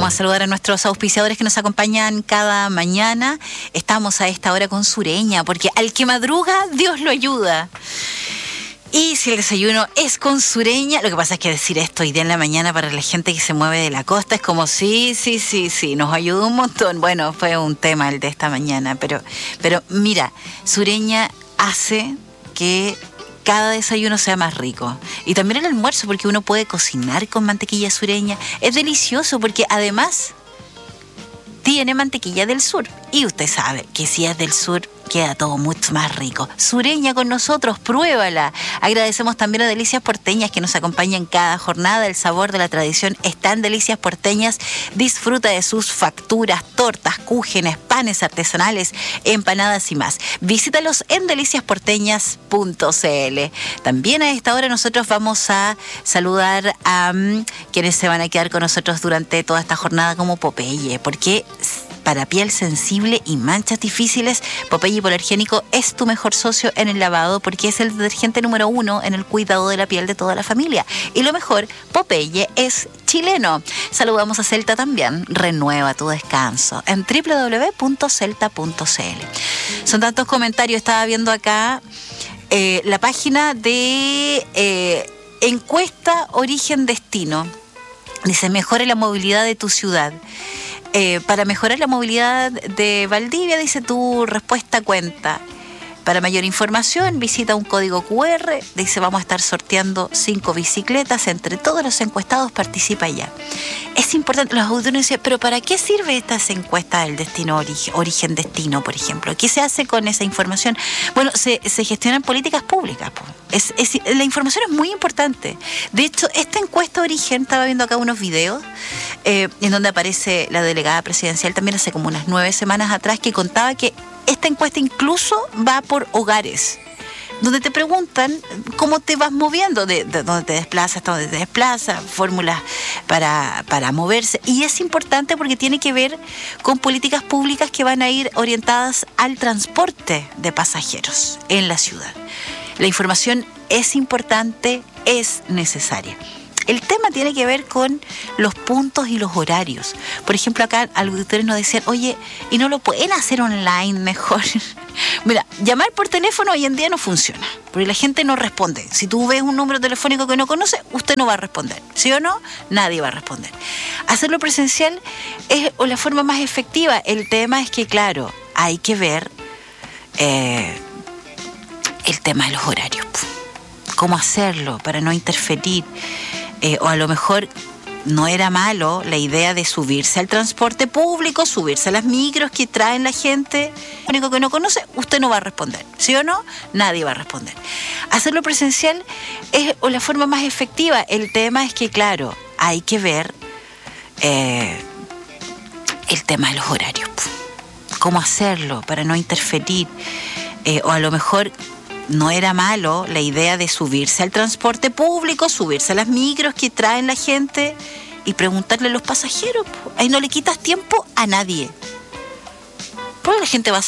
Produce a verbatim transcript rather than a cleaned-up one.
Vamos a saludar a nuestros auspiciadores que nos acompañan cada mañana. Estamos a esta hora con Sureña, porque al que madruga, Dios lo ayuda. Y si el desayuno es con Sureña, lo que pasa es que decir esto hoy día en la mañana para la gente que se mueve de la costa es como sí, sí, sí, sí, nos ayuda un montón. Bueno, fue un tema el de esta mañana, pero, pero mira, Sureña hace que cada desayuno sea más rico. Y también el almuerzo, porque uno puede cocinar con mantequilla sureña. Es delicioso porque además tiene mantequilla del sur. Y usted sabe que si es del sur, queda todo mucho más rico. Sureña con nosotros, pruébala. Agradecemos también a Delicias Porteñas que nos acompañan cada jornada. El sabor de la tradición está en Delicias Porteñas. Disfruta de sus facturas, tortas, cúgenes, panes artesanales, empanadas y más. Visítalos en delicias porteñas punto c l. También a esta hora nosotros vamos a saludar a um, quienes se van a quedar con nosotros durante toda esta jornada como Popeye, porque para piel sensible y manchas difíciles, Popeye Hipoalergénico es tu mejor socio en el lavado porque es el detergente número uno en el cuidado de la piel de toda la familia. Y lo mejor, Popeye es chileno. Saludamos a Celta también. Renueva tu descanso en doble u doble u doble u punto celta punto c l. Son tantos comentarios. Estaba viendo acá eh, la página de eh, encuesta Origen Destino. Dice, mejore la movilidad de tu ciudad. Eh, para mejorar la movilidad de Valdivia, dice, tu respuesta cuenta. Para mayor información, visita un código cu erre. Dice, vamos a estar sorteando cinco bicicletas. Entre todos los encuestados, participa ya. Es importante, los auditores dicen, pero ¿para qué sirve estas encuestas del destino origen, origen destino, por ejemplo? ¿Qué se hace con esa información? Bueno, se, se gestionan políticas públicas. Es, es, la información es muy importante. De hecho, esta encuesta origen, estaba viendo acá unos videos, eh, en donde aparece la delegada presidencial también hace como unas nueve semanas atrás, que contaba que esta encuesta incluso va por hogares, donde te preguntan cómo te vas moviendo, de, de dónde te desplazas, hasta dónde te desplazas, fórmulas para, para moverse. Y es importante porque tiene que ver con políticas públicas que van a ir orientadas al transporte de pasajeros en la ciudad. La información es importante, es necesaria. El tema tiene que ver con los puntos y los horarios. Por ejemplo, acá auditores nos decían, oye, ¿y no lo pueden hacer online mejor? Mira, llamar por teléfono hoy en día no funciona, porque la gente no responde. Si tú ves un número telefónico que no conoce, usted no va a responder. ¿Sí o no? Nadie va a responder. Hacerlo presencial es la forma más efectiva. El tema es que, claro, hay que ver eh, el tema de los horarios. Cómo hacerlo para no interferir. Eh, o a lo mejor no era malo la idea de subirse al transporte público, subirse a las micros que traen la gente. Lo único que no conoce, usted no va a responder. ¿Sí o no? Nadie va a responder. Hacerlo presencial es la forma más efectiva. El tema es que, claro, hay que ver eh, el tema de los horarios. Cómo hacerlo para no interferir. Eh, o a lo mejor no era malo la idea de subirse al transporte público, subirse a las micros que traen la gente y preguntarle a los pasajeros. Ahí no le quitas tiempo a nadie. Porque la gente va a